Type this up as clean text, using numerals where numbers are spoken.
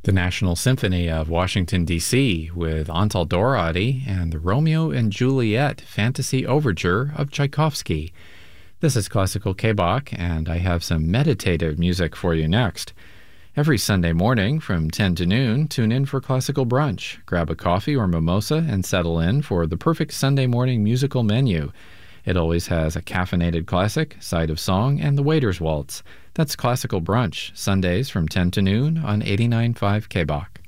The National Symphony of Washington, D.C., with Antal Dorady and the Romeo and Juliet Fantasy Overture of Tchaikovsky. This is Classical K-Bach, and I have some meditative music for you next. Every Sunday morning from 10 to noon, tune in for Classical Brunch. Grab a coffee or mimosa and settle in for the perfect Sunday morning musical menu. It always has a caffeinated classic, side of song, and the waiter's waltz. That's Classical Brunch, Sundays from 10 to noon on 89.5 K-Bach.